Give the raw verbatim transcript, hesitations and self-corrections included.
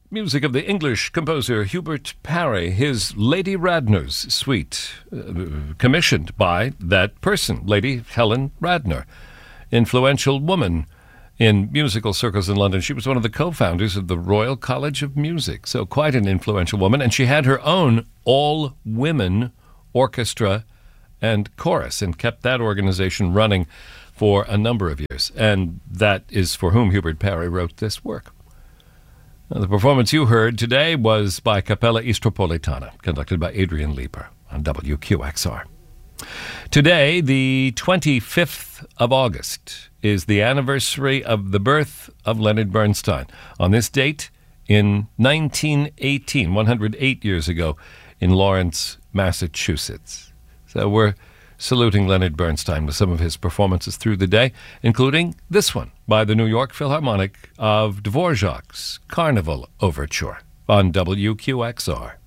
Music of the English composer Hubert Parry, his Lady Radnor's Suite, uh, commissioned by that person, Lady Helen Radnor, influential woman in musical circles in London. She was one of the co-founders of the Royal College of Music, so quite an influential woman, and she had her own all-women orchestra and chorus and kept that organization running for a number of years, and that is for whom Hubert Parry wrote this work. Now, the performance you heard today was by Capella Istropolitana, conducted by Adrian Leeper on W Q X R. Today, the twenty-fifth of August, is the anniversary of the birth of Leonard Bernstein. On this date, in nineteen eighteen, one hundred eight years ago, in Lawrence, Massachusetts. So we're saluting Leonard Bernstein with some of his performances through the day, including this one by the New York Philharmonic of Dvorak's Carnival Overture on W Q X R.